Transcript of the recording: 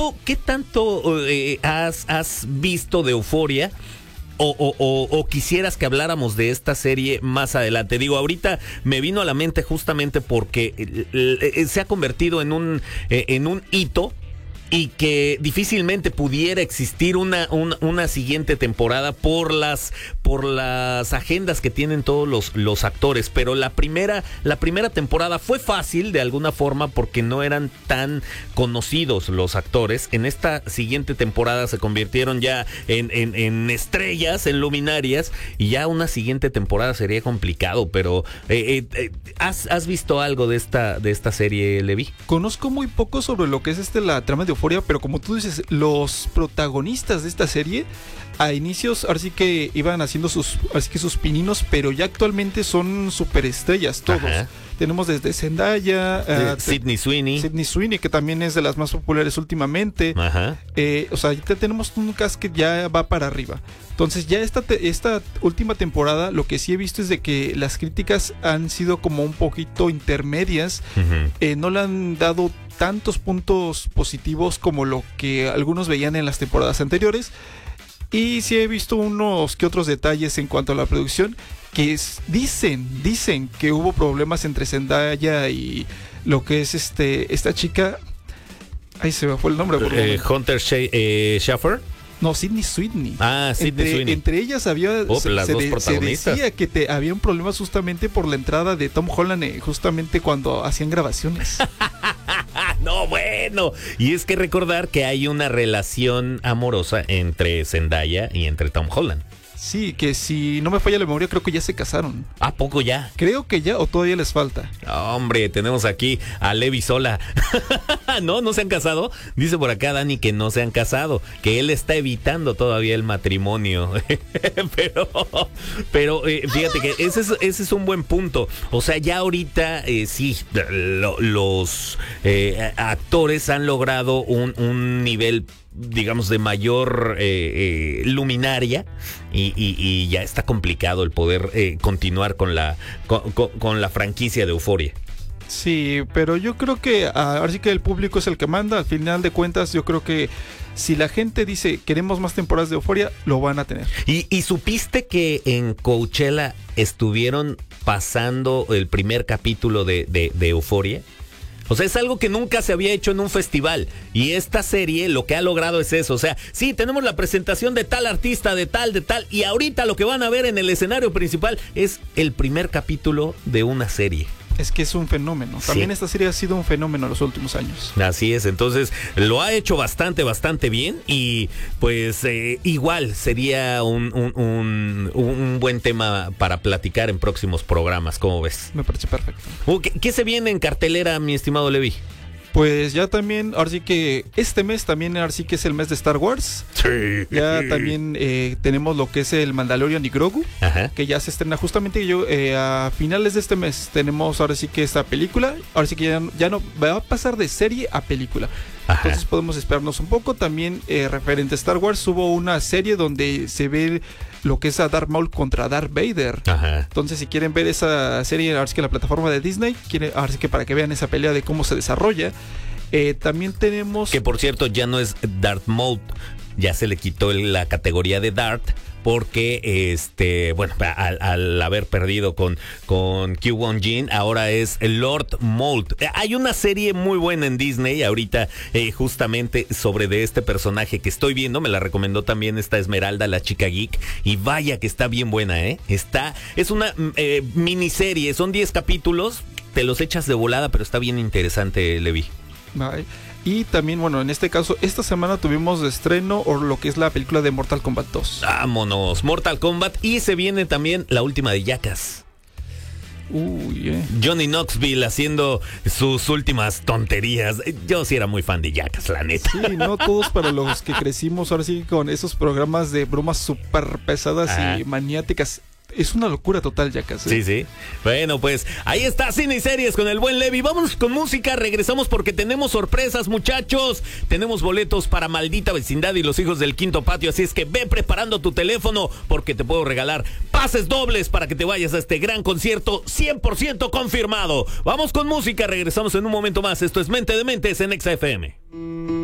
qué tanto has visto de Euphoria? O quisieras que habláramos de esta serie más adelante. Digo, ahorita me vino a la mente justamente porque se ha convertido en un hito y que difícilmente pudiera existir una siguiente temporada por las agendas que tienen todos los actores. Pero la primera temporada fue fácil de alguna forma porque no eran tan conocidos los actores. En esta siguiente temporada se convirtieron ya en estrellas, en luminarias, y ya una siguiente temporada sería complicado. Pero ¿has visto algo de esta serie, Levi? Conozco muy poco sobre lo que es la trama de Euphoria, pero como tú dices, los protagonistas de esta serie a inicios ahora sí que iban haciendo sus pininos, pero ya actualmente son superestrellas todos. Ajá. Tenemos desde Zendaya, Sydney Sweeney, que también es de las más populares últimamente. Ajá. O sea, ya tenemos un cast que ya va para arriba. Entonces ya esta última temporada lo que sí he visto es de que las críticas han sido como un poquito intermedias. Uh-huh. No le han dado tantos puntos positivos como lo que algunos veían en las temporadas anteriores. Y sí he visto unos que otros detalles en cuanto a la producción que dicen que hubo problemas entre Zendaya y lo que es esta chica. Ahí se me fue el nombre. Hunter Schafer. No, Sydney Sweeney. Sydney Sweeney. Entre ellas había se decía que habían problemas justamente por la entrada de Tom Holland, justamente cuando hacían grabaciones. No, bueno. Y es que recordar que hay una relación amorosa entre Zendaya y entre Tom Holland. Sí, que si no me falla la memoria, creo que ya se casaron. ¿A poco ya? Creo que ya, o todavía les falta. Hombre, tenemos aquí a Levi Sola. ¿No se han casado? Dice por acá Dani que no se han casado, que él está evitando todavía el matrimonio. pero fíjate que ese es un buen punto. O sea, ya ahorita sí, los actores han logrado un nivel, digamos, de mayor luminaria y ya está complicado el poder continuar con la franquicia de Euphoria. Sí, pero yo creo que ahora sí que el público es el que manda. Al final de cuentas, yo creo que si la gente dice queremos más temporadas de Euphoria, lo van a tener. ¿Y supiste que en Coachella estuvieron pasando el primer capítulo de Euphoria? O sea, es algo que nunca se había hecho en un festival. Y esta serie lo que ha logrado es eso. O sea, sí, tenemos la presentación de tal artista, de tal. Y ahorita lo que van a ver en el escenario principal es el primer capítulo de una serie. Es que es un fenómeno. También esta serie ha sido un fenómeno en los últimos años. Así es, entonces lo ha hecho bastante bien. Y pues igual sería un buen tema para platicar en próximos programas. ¿Cómo ves? Me parece perfecto. ¿Qué se viene en cartelera, mi estimado Levi? Pues ya también, ahora sí que este mes también ahora sí que es el mes de Star Wars. Sí. Ya también tenemos lo que es el Mandalorian y Grogu. Ajá. Que ya se estrena justamente a finales de este mes. Tenemos ahora sí que esta película. Ahora sí que ya no va a pasar de serie a película. Ajá. Entonces podemos esperarnos un poco. También referente a Star Wars hubo una serie donde se ve lo que es a Darth Maul contra Darth Vader. Ajá. Entonces si quieren ver esa serie ahora sí que en la plataforma de Disney, ahora sí que para que vean esa pelea de cómo se desarrolla. También tenemos... Que por cierto ya no es Darth Maul, ya se le quitó la categoría de Darth, porque bueno, al haber perdido con Qui-Gon Jinn, ahora es Lord Maul. Hay una serie muy buena en Disney ahorita, justamente sobre de este personaje que estoy viendo, me la recomendó también esta Esmeralda, la chica geek, y vaya que está bien buena, es una miniserie, son 10 capítulos, te los echas de volada, pero está bien interesante, Levi. Bye. Y también, bueno, en este caso, esta semana tuvimos de estreno o lo que es la película de Mortal Kombat 2. Vámonos, Mortal Kombat. Y se viene también la última de Jackass. Johnny Knoxville haciendo sus últimas tonterías. Yo sí era muy fan de Jackass, la neta. Sí, no todos para los que crecimos ahora sí con esos programas de bromas súper pesadas y maniáticas. Es una locura total, Jackass. Sí. Bueno, pues ahí está Cine y Series con el buen Levi. Vámonos con música, regresamos porque tenemos sorpresas, muchachos. Tenemos boletos para Maldita Vecindad y Los Hijos del Quinto Patio. Así es que ve preparando tu teléfono porque te puedo regalar pases dobles para que te vayas a este gran concierto 100% confirmado. Vamos con música, regresamos en un momento más. Esto es Mente de Mentes en Exa FM.